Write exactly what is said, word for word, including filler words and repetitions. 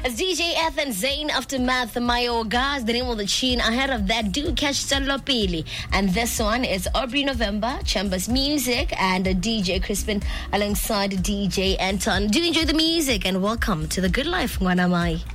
It's D J Ethan Zane Aftermath, Mayo Gas, the name of the tune. Ahead of that, do catch Salopili. And this one is Aubrey November, Chambers Music, and uh, D J Crispin alongside D J Anton. Do enjoy the music and welcome to The Good Life, Mwanamai.